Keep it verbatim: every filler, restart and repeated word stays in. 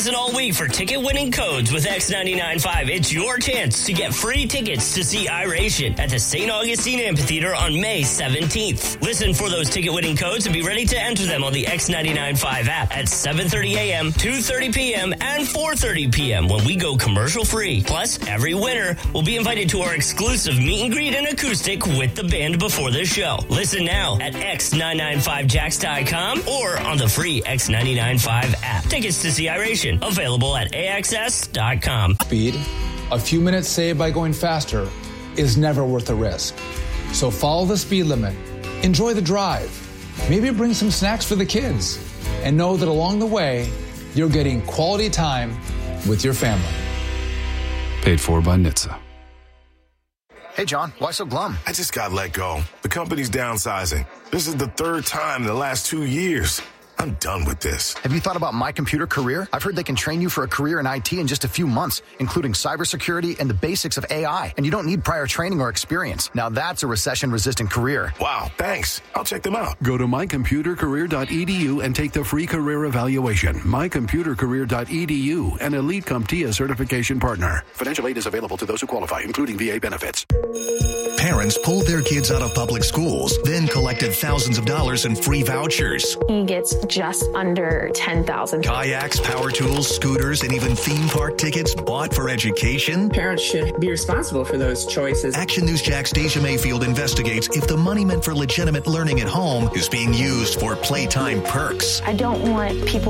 Listen all week for ticket-winning codes with X ninety-nine point five. It's your chance to get free tickets to see Iration at the Saint Augustine Amphitheater on May seventeenth. Listen for those ticket-winning codes and be ready to enter them on the X ninety-nine point five app at seven thirty a.m., two thirty p.m., and four thirty p.m. when we go commercial-free. Plus, every winner will be invited to our exclusive meet and greet and acoustic with the band before the show. Listen now at X nine nine five jacks dot com or on the free X ninety-nine point five app. Tickets to see Iration available at A X S dot com. Speed, a few minutes saved by going faster, is never worth the risk. So follow the speed limit, enjoy the drive, maybe bring some snacks for the kids, and know that along the way, you're getting quality time with your family. Paid for by N H T S A. Hey, John, why so glum? I just got let go. The company's downsizing. This is the third time in the last two years. I'm done with this. Have you thought about My Computer Career? I've heard they can train you for a career in I T in just a few months, including cybersecurity and the basics of A I. And you don't need prior training or experience. Now that's a recession-resistant career. Wow, thanks. I'll check them out. Go to my computer career dot e d u and take the free career evaluation. my computer career dot e d u, an Elite CompTIA certification partner. Financial aid is available to those who qualify, including V A benefits. Parents pulled their kids out of public schools, then collected thousands of dollars in free vouchers. He gets just under ten thousand dollars. Kayaks, power tools, scooters, and even theme park tickets bought for education. Parents should be responsible for those choices. Action News Jack's Deja Mayfield investigates if the money meant for legitimate learning at home is being used for playtime perks. I don't want people